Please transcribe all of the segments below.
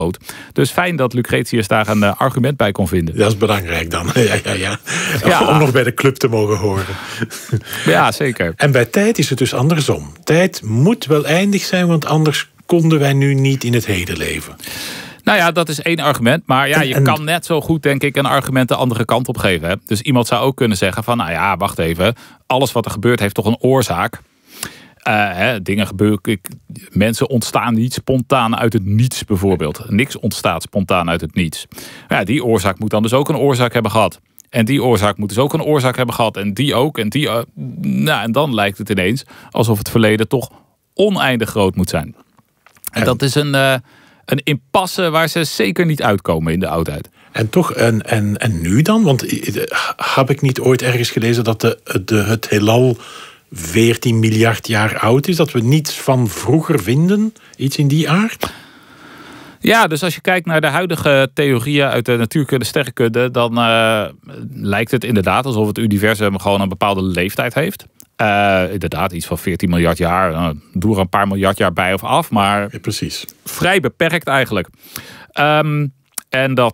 Dus fijn dat Lucretius daar een argument bij kon vinden. Dat is belangrijk dan. Ja. Om nog bij de club te mogen horen. Ja, zeker. En bij tijd is het dus andersom. Tijd moet wel eindig zijn, want anders konden wij nu niet in het heden leven. Nou ja, dat is één argument. Maar ja, je kan net zo goed, denk ik, een argument de andere kant op geven. Hè? Dus iemand zou ook kunnen zeggen van, nou ja, wacht even. Alles wat er gebeurt heeft toch een oorzaak. Dingen gebeuren. Mensen ontstaan niet spontaan uit het niets, bijvoorbeeld. Niks ontstaat spontaan uit het niets. Ja, die oorzaak moet dan dus ook een oorzaak hebben gehad. En die oorzaak moet dus ook een oorzaak hebben gehad. En die ook. En die. En dan lijkt het ineens alsof het verleden toch oneindig groot moet zijn. En dat is een impasse waar ze zeker niet uitkomen in de oudheid. En toch, en nu dan? Want heb ik niet ooit ergens gelezen dat het heelal 14 miljard jaar oud is? Dat we niets van vroeger vinden? Iets in die aard? Ja, dus als je kijkt naar de huidige theorieën uit de natuurkunde, sterrenkunde, dan lijkt het inderdaad alsof het universum gewoon een bepaalde leeftijd heeft. Inderdaad, iets van 14 miljard jaar. Doe er een paar miljard jaar bij of af, maar ja, precies. Vrij beperkt eigenlijk. En dat,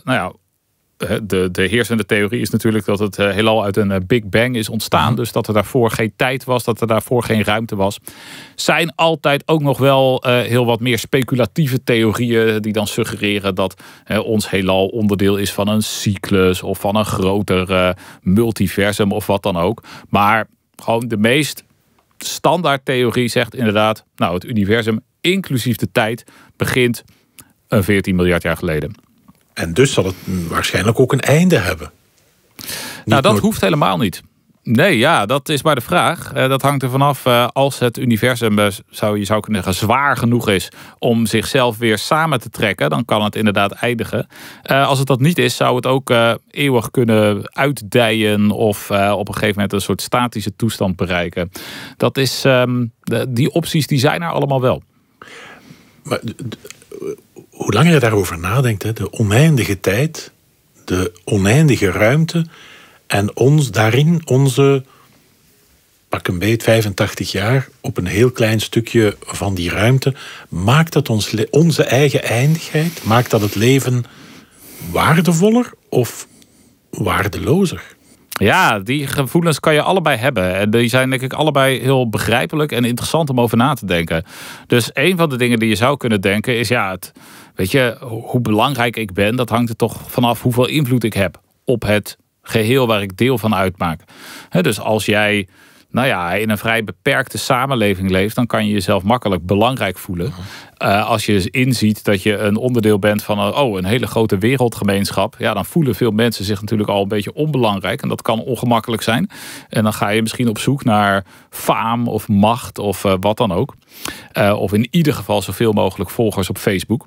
de heersende theorie is natuurlijk dat het heelal uit een Big Bang is ontstaan. Dus dat er daarvoor geen tijd was, dat er daarvoor geen ruimte was. Zijn altijd ook nog wel heel wat meer speculatieve theorieën die dan suggereren dat ons heelal onderdeel is van een cyclus of van een groter multiversum of wat dan ook. Maar gewoon de meest standaard theorie zegt inderdaad, nou, het universum inclusief de tijd begint 14 miljard jaar geleden. En dus zal het waarschijnlijk ook een einde hebben. Nou, dat hoeft helemaal niet. Nee, ja, dat is maar de vraag. Dat hangt er vanaf als het universum, je zou kunnen zeggen, zwaar genoeg is om zichzelf weer samen te trekken. Dan kan het inderdaad eindigen. Als het dat niet is, zou het ook eeuwig kunnen uitdijen of op een gegeven moment een soort statische toestand bereiken. Dat is, die opties die zijn er allemaal wel. Maar hoe langer je daarover nadenkt, de oneindige tijd, de oneindige ruimte en daarin onze, pak een beet, 85 jaar op een heel klein stukje van die ruimte, maakt dat onze eigen eindigheid, maakt dat het leven waardevoller of waardelozer? Ja, die gevoelens kan je allebei hebben. En die zijn denk ik allebei heel begrijpelijk en interessant om over na te denken. Dus een van de dingen die je zou kunnen denken is, weet je, hoe belangrijk ik ben, dat hangt er toch vanaf hoeveel invloed ik heb op het geheel waar ik deel van uitmaak. Dus als jij in een vrij beperkte samenleving leeft, dan kan je jezelf makkelijk belangrijk voelen. Als je inziet dat je een onderdeel bent van een hele grote wereldgemeenschap, dan voelen veel mensen zich natuurlijk al een beetje onbelangrijk. En dat kan ongemakkelijk zijn. En dan ga je misschien op zoek naar faam of macht of wat dan ook. Of in ieder geval zoveel mogelijk volgers op Facebook.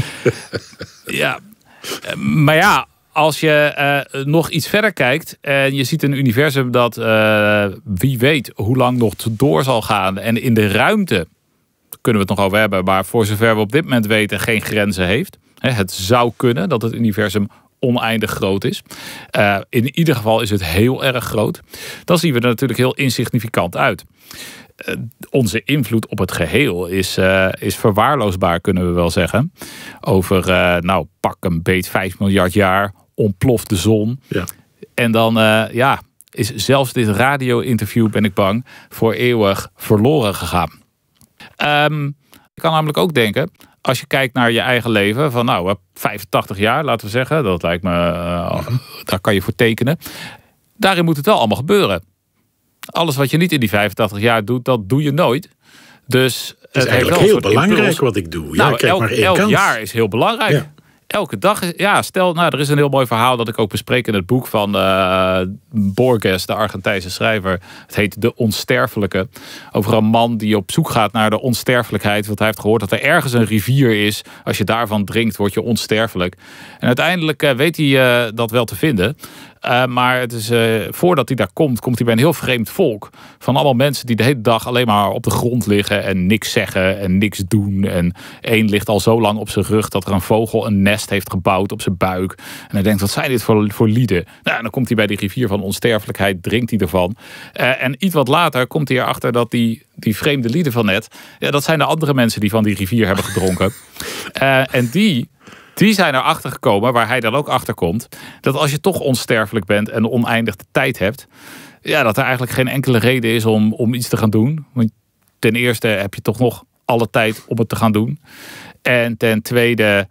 Maar ja, als je nog iets verder kijkt en je ziet een universum dat wie weet hoe lang nog door zal gaan. En in de ruimte kunnen we het nog over hebben, maar voor zover we op dit moment weten geen grenzen heeft. Het zou kunnen dat het universum oneindig groot is. In ieder geval is het heel erg groot. Dan zien we er natuurlijk heel insignificant uit. Onze invloed op het geheel is verwaarloosbaar, kunnen we wel zeggen. Over, pak een beet 5 miljard jaar ontploft de zon. Ja. En dan, is zelfs dit radio-interview, ben ik bang, voor eeuwig verloren gegaan. Je kan namelijk ook denken, als je kijkt naar je eigen leven, van 85 jaar, laten we zeggen, dat lijkt me, daar kan je voor tekenen. Daarin moet het wel allemaal gebeuren. Alles wat je niet in die 85 jaar doet, dat doe je nooit. Dus het is eigenlijk heel belangrijk wat ik doe. Elk jaar is heel belangrijk. Ja. Elke dag, stel, er is een heel mooi verhaal dat ik ook bespreek in het boek van Borges, de Argentijnse schrijver. Het heet De Onsterfelijke. Over een man die op zoek gaat naar de onsterfelijkheid. Want hij heeft gehoord dat er ergens een rivier is. Als je daarvan drinkt, word je onsterfelijk. En uiteindelijk weet hij dat wel te vinden. Maar het is, voordat hij daar komt hij bij een heel vreemd volk. Van allemaal mensen die de hele dag alleen maar op de grond liggen en niks zeggen en niks doen. En één ligt al zo lang op zijn rug dat er een vogel een nest heeft gebouwd op zijn buik. En hij denkt, wat zijn dit voor lieden? Nou, en dan komt hij bij die rivier van onsterfelijkheid, drinkt hij ervan. En iets wat later komt hij erachter dat die vreemde lieden van net, ja, dat zijn de andere mensen die van die rivier hebben gedronken. En die zijn erachter gekomen, waar hij dan ook achter komt, dat als je toch onsterfelijk bent en oneindig de tijd hebt, ja, dat er eigenlijk geen enkele reden is om iets te gaan doen. Want ten eerste heb je toch nog alle tijd om het te gaan doen. En ten tweede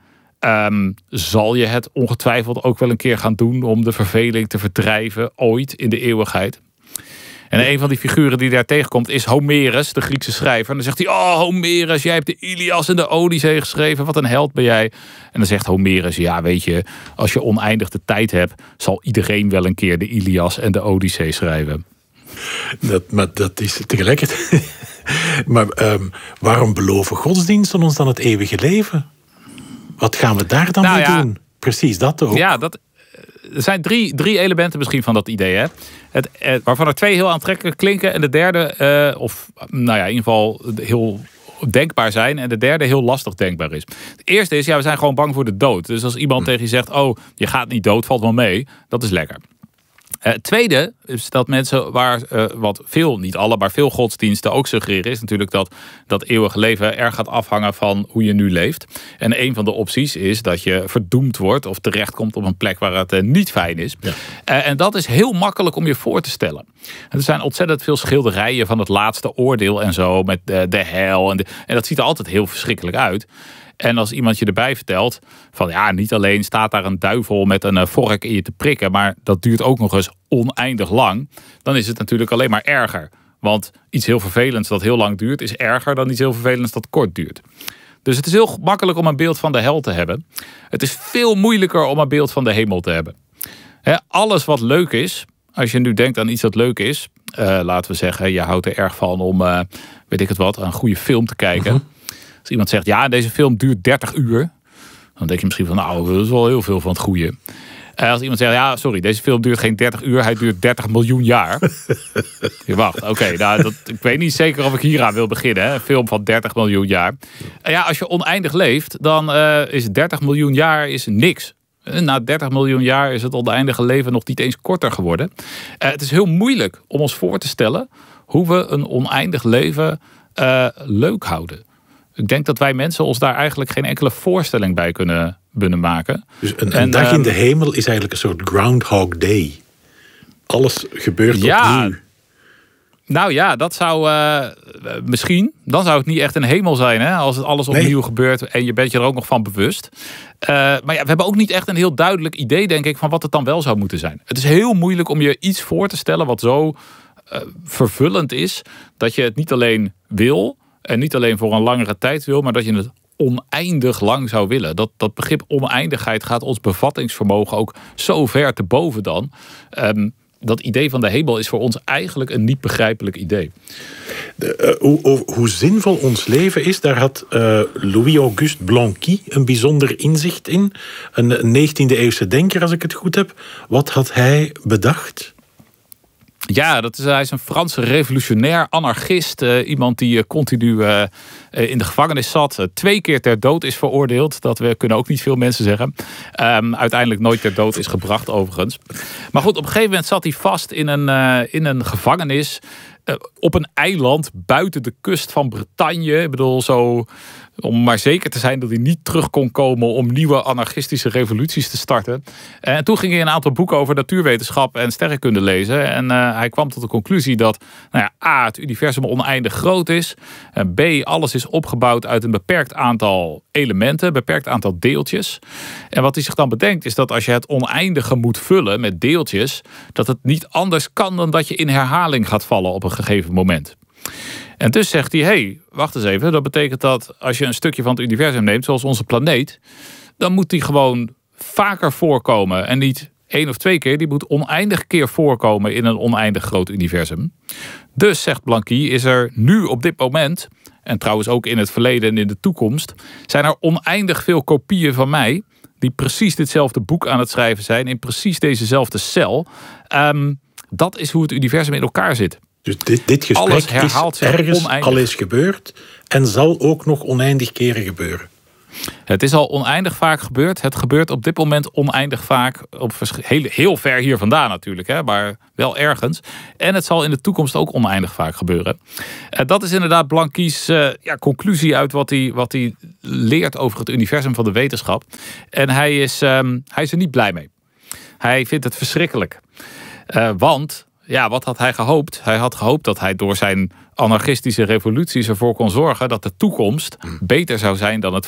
zal je het ongetwijfeld ook wel een keer gaan doen om de verveling te verdrijven, ooit in de eeuwigheid. En een van die figuren die daar tegenkomt is Homerus, de Griekse schrijver. En dan zegt hij, oh Homerus, jij hebt de Ilias en de Odyssee geschreven. Wat een held ben jij. En dan zegt Homerus, ja weet je, als je oneindig de tijd hebt, zal iedereen wel een keer de Ilias en de Odyssee schrijven. Maar dat is tegelijkertijd... Maar waarom beloven godsdiensten ons dan het eeuwige leven? Wat gaan we daar dan mee doen? Precies, dat ook. Ja, er zijn drie elementen misschien van dat idee. Hè? Waarvan er 2 heel aantrekkelijk klinken. En de derde, in ieder geval heel denkbaar zijn. En de derde heel lastig denkbaar is. Het eerste is, we zijn gewoon bang voor de dood. Dus als iemand tegen je zegt, oh, je gaat niet dood, valt wel mee. Dat is lekker. Het tweede is dat mensen wat veel, niet alle, maar veel godsdiensten ook suggereren, is natuurlijk dat eeuwige leven erg gaat afhangen van hoe je nu leeft. En een van de opties is dat je verdoemd wordt of terechtkomt op een plek waar het niet fijn is. Ja. En dat is heel makkelijk om je voor te stellen. Er zijn ontzettend veel schilderijen van het laatste oordeel en zo, met de hel. En dat ziet er altijd heel verschrikkelijk uit. En als iemand je erbij vertelt van ja, niet alleen staat daar een duivel met een vork in je te prikken, maar dat duurt ook nog eens oneindig lang, dan is het natuurlijk alleen maar erger. Want iets heel vervelends dat heel lang duurt is erger dan iets heel vervelends dat kort duurt. Dus het is heel makkelijk om een beeld van de hel te hebben. Het is veel moeilijker om een beeld van de hemel te hebben. Alles wat leuk is, als je nu denkt aan iets dat leuk is, laten we zeggen, je houdt er erg van om, weet ik het wat, een goede film te kijken. Als iemand zegt, ja, deze film duurt 30 uur. Dan denk je misschien van, nou, dat is wel heel veel van het goede. Als iemand zegt, ja, sorry, deze film duurt geen 30 uur. Hij duurt 30 miljoen jaar. Je wacht, oké, ik weet niet zeker of ik hieraan wil beginnen. Hè? Een film van 30 miljoen jaar. Als je oneindig leeft, dan is 30 miljoen jaar is niks. Na 30 miljoen jaar is het oneindige leven nog niet eens korter geworden. Het is heel moeilijk om ons voor te stellen hoe we een oneindig leven leuk houden. Ik denk dat wij mensen ons daar eigenlijk geen enkele voorstelling bij kunnen maken. Dus een dag in de hemel is eigenlijk een soort Groundhog Day. Alles gebeurt opnieuw. Nou ja, dat zou misschien... Dan zou het niet echt een hemel zijn, hè? Als het alles opnieuw gebeurt en je bent je er ook nog van bewust. Maar we hebben ook niet echt een heel duidelijk idee, denk ik, van wat het dan wel zou moeten zijn. Het is heel moeilijk om je iets voor te stellen wat zo vervullend is, dat je het niet alleen wil en niet alleen voor een langere tijd wil, maar dat je het oneindig lang zou willen. Dat begrip oneindigheid gaat ons bevattingsvermogen ook zo ver te boven dan. Dat idee van de hemel is voor ons eigenlijk een niet begrijpelijk idee. Hoe zinvol ons leven is, daar had Louis-Auguste Blanqui een bijzonder inzicht in. Een 19e-eeuwse denker, als ik het goed heb. Wat had hij bedacht? Ja, hij is een Franse revolutionair anarchist. Iemand die continu in de gevangenis zat. 2 keer ter dood is veroordeeld. Dat kunnen ook niet veel mensen zeggen. Uiteindelijk nooit ter dood is gebracht overigens. Maar goed, op een gegeven moment zat hij vast in een gevangenis. Op een eiland buiten de kust van Bretagne. Ik bedoel, zo om maar zeker te zijn dat hij niet terug kon komen om nieuwe anarchistische revoluties te starten. En toen ging hij een aantal boeken over natuurwetenschap en sterrenkunde lezen. En hij kwam tot de conclusie dat A, het universum oneindig groot is. En B, alles is opgebouwd uit een beperkt aantal elementen, een beperkt aantal deeltjes. En wat hij zich dan bedenkt is dat als je het oneindige moet vullen met deeltjes, dat het niet anders kan dan dat je in herhaling gaat vallen op een gegeven moment. En dus zegt hij, wacht eens even, dat betekent dat als je een stukje van het universum neemt, zoals onze planeet, dan moet die gewoon vaker voorkomen. En niet 1 of 2 keer, die moet oneindig keer voorkomen in een oneindig groot universum. Dus, zegt Blanqui, is er nu op dit moment, en trouwens ook in het verleden en in de toekomst, zijn er oneindig veel kopieën van mij die precies ditzelfde boek aan het schrijven zijn in precies dezezelfde cel. Dat is hoe het universum in elkaar zit. Dus dit gesprek herhaalt is zich ergens oneindig. al eens gebeurd en zal ook nog oneindig keren gebeuren. Het is al oneindig vaak gebeurd. Het gebeurt op dit moment oneindig vaak. Heel ver hier vandaan natuurlijk, hè, maar wel ergens. En het zal in de toekomst ook oneindig vaak gebeuren. Dat is inderdaad Blanquis conclusie uit wat hij leert over het universum van de wetenschap. En hij is er niet blij mee. Hij vindt het verschrikkelijk. Want, wat had hij gehoopt? Hij had gehoopt dat hij door zijn anarchistische revoluties ervoor kon zorgen dat de toekomst beter zou zijn dan het